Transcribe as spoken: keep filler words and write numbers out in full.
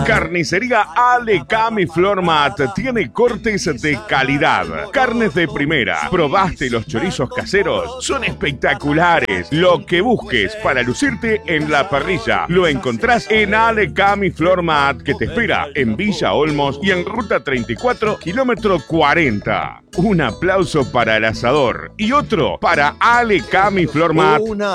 Carnicería Alecami Flormat tiene cortes de calidad, carnes de primera. ¿Probaste los chorizos caseros? Son espectaculares. Lo que busques para lucirte en la parrilla lo encontrás en Alecami Flormat, que te espera en Villa Olmos y en Ruta treinta y cuatro, kilómetro cuarenta. Un aplauso para el asador y otro para Alecami Flormat.